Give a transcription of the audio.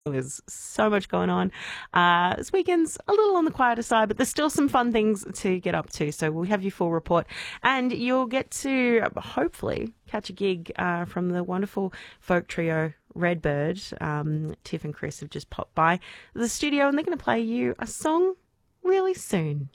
There's so much going on. This weekend's a little on the quieter side, but there's still some fun things to get up to. So we'll have your full report, and you'll get to hopefully catch a gig from the wonderful folk trio Redbird. Tiff and Chris have just popped by the studio, and they're going to play you a song really soon.